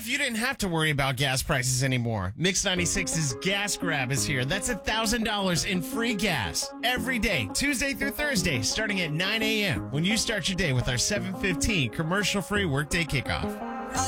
you didn't have to worry about gas prices anymore? Mix 96's Gas Grab is here. That's $1,000 in free gas every day, Tuesday through Thursday, starting at 9 a.m. when you start your day with our 7:15 commercial-free workday kickoff.